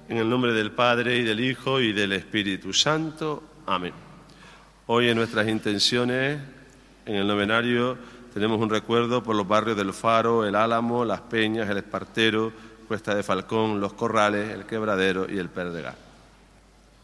En el nombre del Padre, y del Hijo, y del Espíritu Santo. Amén. Hoy en nuestras intenciones, en el novenario, tenemos un recuerdo por los barrios del Faro, el Álamo, Las Peñas, el Espartero, Cuesta de Falcón, Los Corrales, el Quebradero y el Perdegar.